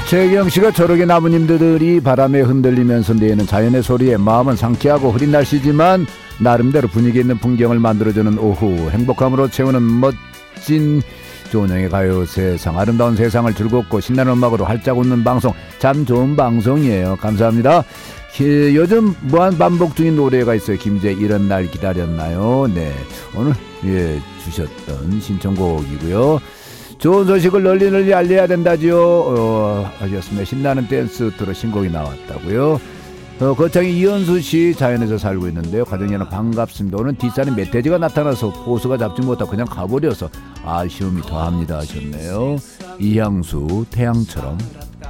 최경씨가 저렇게 나무님들이 바람에 흔들리면서 내는 자연의 소리에 마음은 상쾌하고 흐린 날씨지만 나름대로 분위기 있는 풍경을 만들어주는 오후, 행복함으로 채우는 멋진 조은영의 가요세상, 아름다운 세상을 즐겁고 신나는 음악으로 활짝 웃는 방송, 참 좋은 방송이에요. 감사합니다. 요즘 무한 반복 중인 노래가 있어요. 김제 이런 날 기다렸나요? 네, 오늘 주셨던 신청곡이고요. 좋은 소식을 널리 알려야 된다지요. 하셨습니다. 신나는 댄스 트로 신곡이 나왔다고요. 거창이 이현수씨 자연에서 살고 있는데요. 가정연합 반갑습니다. 오늘 뒷산에 멧돼지가 나타나서 보수가 잡지 못하고 그냥 가버려서 아쉬움이 더합니다 하셨네요. 이향수 태양처럼.